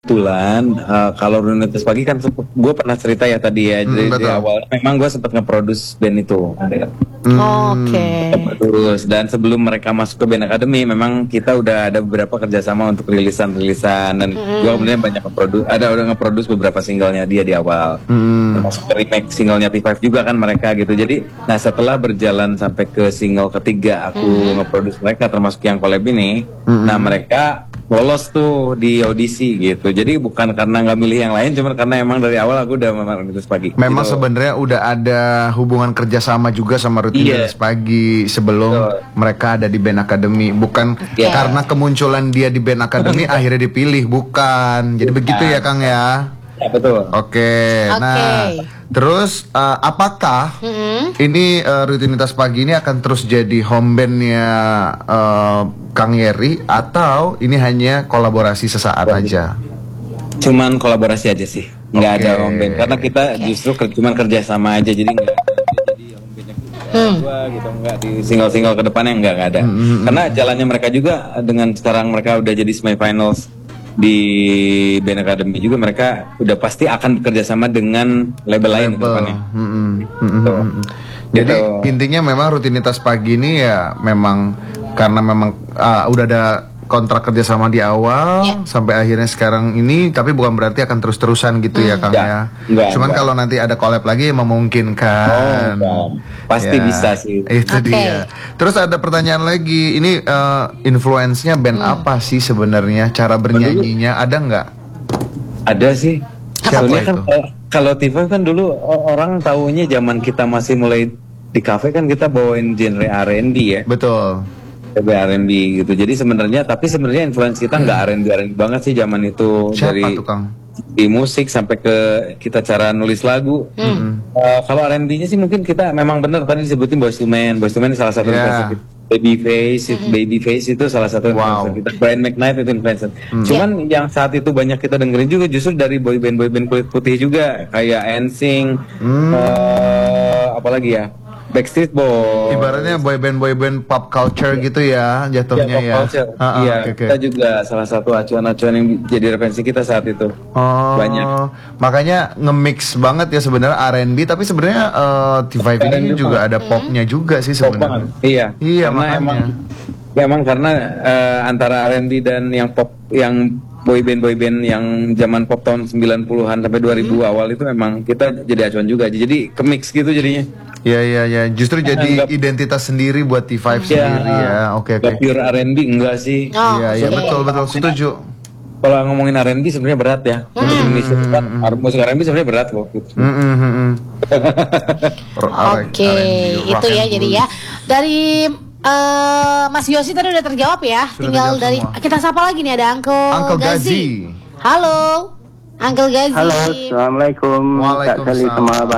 Kebetulan kalau rutinitas pagi kan gue pernah cerita ya tadi ya, dari Betul. awal memang gue sempat nge-produce band itu. Oke. Terus dan sebelum mereka masuk ke Band Academy, memang kita udah ada beberapa kerjasama untuk rilisan dan gue kemudian banyak udah nge-produce beberapa singlenya dia di awal. Termasuk remake singlenya T5 juga kan mereka gitu. Jadi, nah setelah berjalan sampai ke single ketiga aku nge-produce mereka termasuk yang collab ini, nah mereka lolos tuh di audisi gitu. Jadi bukan karena nggak milih yang lain, cuma karena emang dari awal aku udah memang rutinitas pagi. Memang gitu. sebenarnya udah ada hubungan kerjasama juga sama rutinitas pagi sebelum mereka ada di Band Academy. Bukan karena kemunculan dia di Band Academy akhirnya dipilih, bukan. Jadi begitu ya Kang ya. Ya, betul. Oke. Nah, terus apakah ini rutinitas pagi ini akan terus jadi home bandnya Kang Yeri atau ini hanya kolaborasi sesaat aja? Cuman kolaborasi aja sih, nggak ada home band karena kita justru cuman kerja sama aja, jadi nggak jadi home bandnya gua gitu, nggak di single ke depannya nggak ada. Karena jalannya mereka juga dengan sekarang mereka udah jadi semifinals di Band Academy juga, mereka udah pasti akan bekerja sama dengan label lain ke depannya. Jadi intinya memang rutinitas pagi ini ya memang karena memang udah ada kontrak kerjasama di awal sampai akhirnya sekarang ini, tapi bukan berarti akan terus-terusan gitu ya Kang ya. Cuman kalau nanti ada collab lagi memungkinkan. Pasti bisa sih. Itu dia. Terus ada pertanyaan lagi, ini influence-nya band apa sih sebenarnya? Cara bernyanyinya ada nggak? Ada sih. Siapa Soalnya kan itu? kalau T5 kan dulu orang taunya zaman kita masih mulai di cafe kan kita bawain genre R&B ya. Betul. R&B gitu. Jadi sebenarnya influence kita nggak R&B banget sih zaman itu. Siapa dari tuh Kang? di musik sampai ke kita cara nulis lagu. Kalau R&B-nya sih mungkin kita memang benar tadi disebutin Boyz II Men. Boyz II Men salah satu influencer kita. Babyface itu salah satu influencer kita. Brian McKnight itu influencer. Cuman yang saat itu banyak kita dengerin juga justru dari boyband kulit putih juga, kayak NSYNC, apalagi ya, Backstreet Boys. Ibaratnya boyband pop culture gitu ya jatuhnya ya. Iya, kita juga salah satu acuan-acuan yang jadi referensi kita saat itu. Banyak. Makanya nge-mix banget ya sebenarnya R&B, tapi sebenarnya T5 ini juga ada popnya juga sih sebenarnya. Iya, makanya. Emang karena antara R&B dan yang pop, yang boyband yang zaman pop tahun 90-an sampai 2000 awal itu memang kita jadi acuan juga. Jadi ke-mix gitu jadinya. Iya. Justru jadi identitas sendiri buat T5 sendiri ya. Oke. Pure R&B enggak sih? Iya, betul setuju. Kalau ngomongin R&B sebenarnya berat ya. Untuk Indonesia musik R&B sebenarnya berat kok. Oke, itu ya jadi ya. Dari Mas Yosi tadi udah terjawab ya. Tinggal dari kita sapa lagi nih, ada Uncle Gazi. Halo, Uncle Gazi. Halo, assalamualaikum. Waalaikumsalam.